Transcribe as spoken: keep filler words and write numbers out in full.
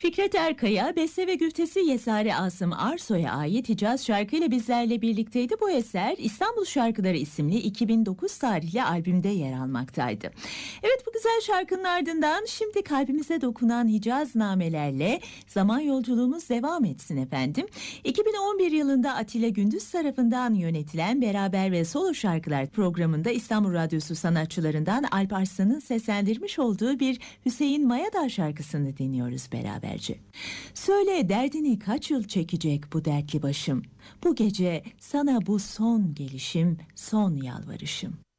Fikret Erkaya, beste ve güftesi Yesari Asım Arsoy'a ait Hicaz şarkıyla bizlerle birlikteydi. Bu eser İstanbul Şarkıları isimli iki bin dokuz tarihli albümde yer almaktaydı. Evet, bu güzel şarkının ardından şimdi kalbimize dokunan Hicaz namelerle zaman yolculuğumuz devam etsin efendim. iki bin on bir yılında Atilla Gündüz tarafından yönetilen Beraber ve Solo Şarkılar programında İstanbul Radyosu sanatçılarından Alp Arslan'ın seslendirmiş olduğu bir Hüseyin Mayadağ şarkısını dinliyoruz beraber. Söyle derdini kaç yıl çekecek bu dertli başım, bu gece sana bu son gelişim, son yalvarışım.